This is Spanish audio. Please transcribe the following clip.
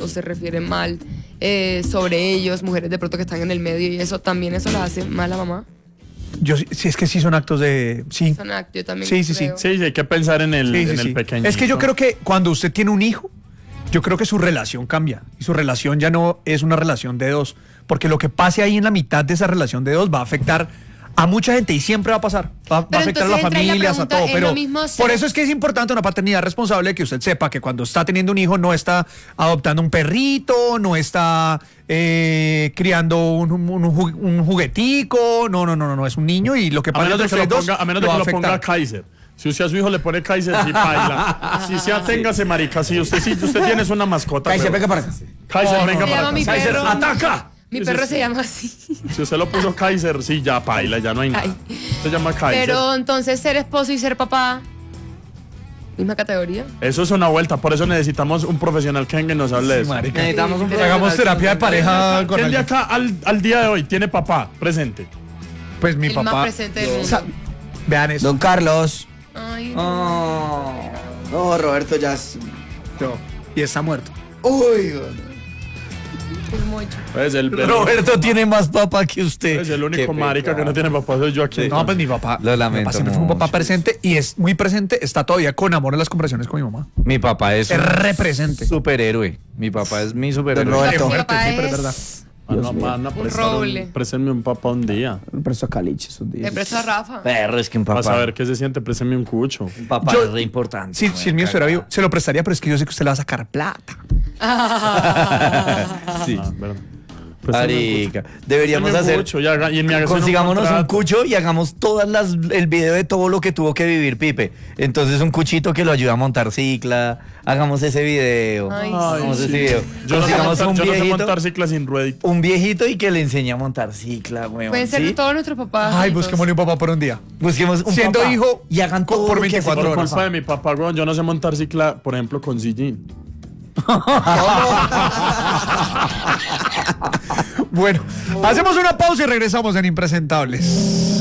o se refiere mal sobre ellos, mujeres de pronto que están en el medio y eso, ¿también eso las hace mal a mamá? Sí, es que sí son actos de... Sí. Son actos, yo también Sí. creo. Sí, hay que pensar en el pequeño. Es que yo creo que cuando usted tiene un hijo, yo creo que su relación cambia. Y su relación ya no es una relación de dos. Porque lo que pase ahí en la mitad de esa relación de dos va a afectar a mucha gente y siempre va a pasar. Va a afectar a las familias, a todo. Pero por eso es que es importante una paternidad responsable, que usted sepa que cuando está teniendo un hijo no está adoptando un perrito, no está criando un juguetico. No, es un niño y lo que pasa es que a menos de que lo ponga Kaiser. Si usted a su hijo le pone Kaiser, sí baila. Si se aténgase, marica. Si usted tiene una mascota. Kaiser, venga para acá. Kaiser, venga para acá. Kaiser, ataca. Mi perro se llama así. Si usted lo puso Kaiser, sí, ya baila, ya no hay nada. Se llama Kaiser. Pero entonces ser esposo y ser papá, misma categoría. Eso es una vuelta, por eso necesitamos un profesional que venga y nos hable de eso. Marica. Necesitamos un Hagamos terapia de pareja con ¿Quién de alguien? acá al día de hoy tiene papá presente? Pues mi El papá. más presente del mundo. Vean eso. Don Carlos. Ay, No, Roberto ya es... Y está muerto. Uy, es mucho. Pues Roberto tiene más papá que usted. Es el único marica que no tiene papá, soy yo aquí. No, pues mi papá. Lo lamento Mi papá siempre fue un papá presente y es muy presente. Está todavía con amor en las conversaciones con mi mamá. Mi papá es Es represente. superhéroe. Mi papá es mi superhéroe. Qué Roberto. fuerte, papá sí, pero es es- verdad. Un roble. Préstenme un papá un día. Me presto caliches un día. Le presto a Rafa. Perro, es que un papá. Para saber qué se siente, préstenme un cucho. Un papá Yo- es re importante. Sí, si el mío estuviera vivo, se lo prestaría, pero es que yo sé que usted le va a sacar plata. Sí. Ah, verdad. Préstenme un Marica, deberíamos Préstame un hacer. cucho, y en mi hagas Consigámonos un contrato. cucho y hagamos el video de todo lo que tuvo que vivir Pipe. Entonces un cuchito que lo ayude a montar cicla. Hagamos ese video. Ay, Hagamos sí. ese video. Yo no sé Consigamos montar- un yo no sé viejito. montar cicla sin ruedita. Un viejito y que le enseñe a montar cicla, weón. Pueden ser ¿sí? todos nuestros papás. Ay, juntos. busquémosle un papá por un día. Busquemos un Siendo papá hijo y hagan todo por lo que 24 hace Por horas. culpa de mi papá, weón, yo no sé montar cicla, por ejemplo, con sillín. Bueno, hacemos una pausa y regresamos en Impresentables.